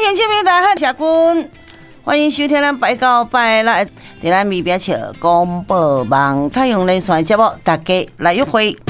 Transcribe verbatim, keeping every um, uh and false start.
眼前面大汉社君，欢迎收听咱拜到拜六在咱咪边笑广播网太阳连线节目，大家来约会。